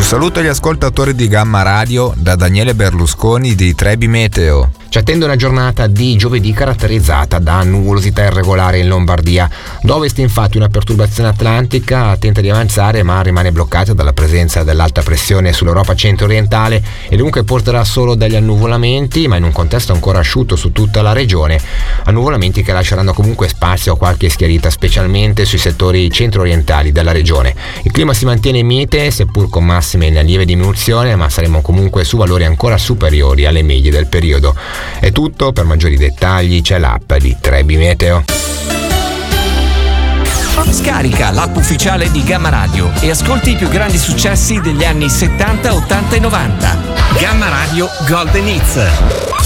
saluto agli ascoltatori di Gamma Radio da Daniele Berlusconi di Trebi Meteo. Ci attende una giornata di giovedì caratterizzata da nuvolosità irregolare in Lombardia. Da ovest infatti una perturbazione atlantica tenta di avanzare ma rimane bloccata dalla presenza dell'alta pressione sull'Europa centro-orientale e dunque porterà solo degli annuvolamenti, ma in un contesto ancora asciutto su tutta la regione. Annuvolamenti che lasceranno comunque spazio a qualche schiarita, specialmente sui settori centro-orientali della regione. Il clima si mantiene mite, seppur con massime in lieve diminuzione, ma saremo comunque su valori ancora superiori alle medie del periodo. È tutto, per maggiori dettagli c'è l'app di Trebi Meteo. Scarica l'app ufficiale di Gamma Radio e ascolti i più grandi successi degli anni 70, 80 e 90. Gamma Radio Golden Hits.